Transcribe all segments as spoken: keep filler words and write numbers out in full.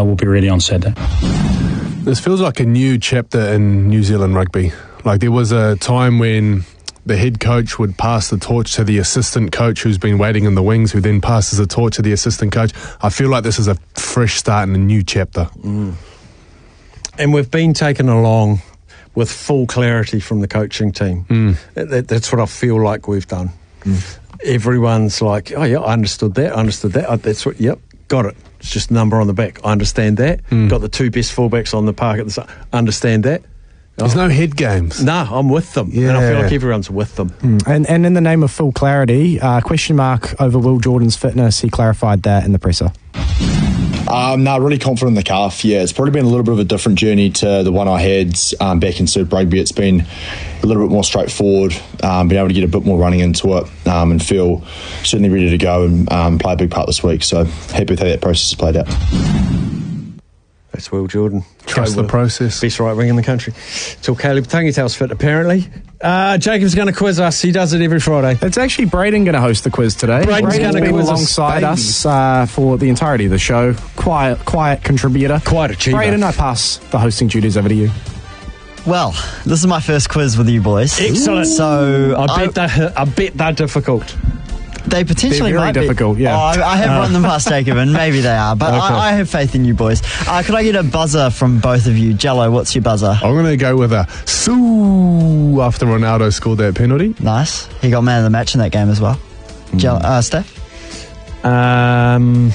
uh, will be ready on Saturday. This feels like a new chapter in New Zealand rugby. Like there was a time when the head coach would pass the torch to the assistant coach who's been waiting in the wings, who then passes the torch to the assistant coach. I feel like this is a fresh start and a new chapter. Mm. And we've been taken along with full clarity from the coaching team. Mm. That, that's what I feel like we've done. Mm. Everyone's like, oh yeah, I understood that, I understood that. I, that's what, yep, got it. It's just a number on the back. I understand that. Mm. Got the two best fullbacks on the park at the side. Understand that. There's no head games. No, I'm with them. Yeah. And I feel like everyone's with them. Mm. And and in the name of full clarity, uh, question mark over Will Jordan's fitness. He clarified that in the presser. Um, no, really confident in the calf. Yeah, it's probably been a little bit of a different journey to the one I had um, back in Super Rugby. It's been a little bit more straightforward, um, being able to get a bit more running into it um, and feel certainly ready to go and um, play a big part this week. So happy with how that process has played out. That's Will Jordan. Trust the process. Best right wing in the country. Till Caleb Tangitao's fit, apparently. Uh, Jacob's going to quiz us. He does it every Friday. It's actually Braden going to host the quiz today. Braden's going to quiz alongside us, us uh, for the entirety of the show. Quiet, quiet contributor. Quite achiever. Braden, I pass the hosting duties over to you. Well, this is my first quiz with you boys. Excellent. So I I, bet they're, I bet they're difficult. they potentially They're very might difficult, be. yeah. Oh, I, I have run them past Jacob, and maybe they are, but Okay. I, I have faith in you boys. Uh, could I get a buzzer from both of you? Jello, what's your buzzer? I'm going to go with a Sue after Ronaldo scored that penalty. Nice. He got man of the match in that game as well. Mm. Jello, uh, Steph? Um,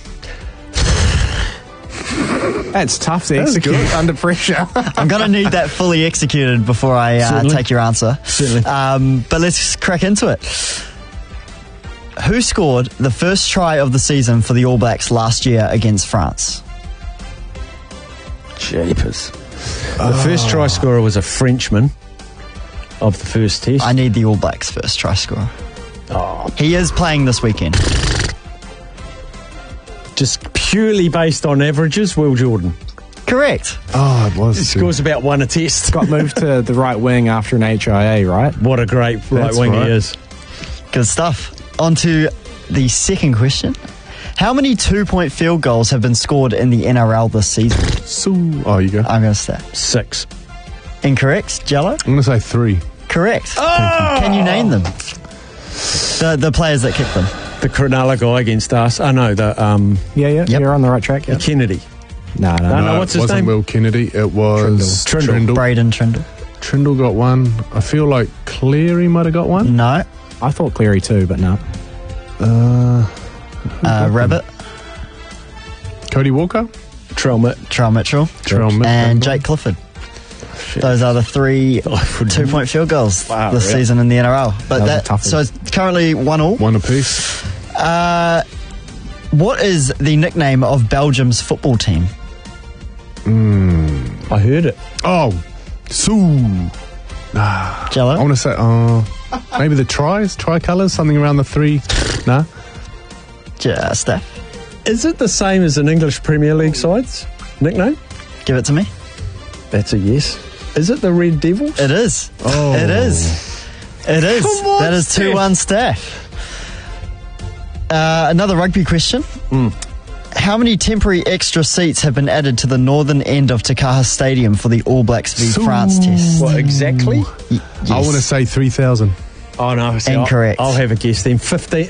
That's tough to That's execute good. under pressure. I'm going to need that fully executed before I uh, Certainly. take your answer. Certainly. Um, but let's crack into it. Who scored the first try of the season for the All Blacks last year against France? Jeepers. The first try scorer was a Frenchman of the first test. I need the All Blacks first try scorer. Oh, He is playing this weekend. just purely based on averages, Will Jordan. Correct. Oh, it was. He Sue. scores about one a test. Got moved to the right wing after an H I A, right? What a great right That's wing right. he is. Good stuff. On to the second question. How many two-point field goals have been scored in the N R L this season? Sue. Oh, you go. I'm going to say Six. incorrect. Jello? I'm going to say three. Correct. Oh! Can you name them? The the players that kicked them. The Cronulla guy against us. Oh, no, the um, Yeah, yeah. Yep. You're on the right track. Yeah. Kennedy. No, no, No, no. no, what's it his wasn't name? Will Kennedy. It was Trindle. Trindle. Braden Trindle. Trindle got one. I feel like Cleary might have got one. No. I thought Cleary too, but no. Uh, Uh, Rabbit. Cody Walker. Trell Mitt. Trell Mitchell. Trell Mitt. And Jake Clifford. Those are the three two-point field goals Wow, this yeah. season in the N R L. But That was a that, tough so one. it's currently one all. One apiece. Uh, what is the nickname of Belgium's football team? I heard it. Oh, Sue. Jello? I want to say, uh, maybe the tries, tricolours, something around the three. Nah. Ja- Steph? Is it the same as an English Premier League side's nickname? Give it to me. That's a yes. Is it the Red Devils? It is. Oh. It is. It is. Come on, that is Steph. two one Steph. Uh, another rugby question. Mm. How many temporary extra seats have been added to the northern end of Takaha Stadium for the All Blacks v Ooh. France test? What, exactly? Y- yes. I want to say three thousand. Oh, no. see, I'll- Incorrect. I'll, have a guess then. fifteen.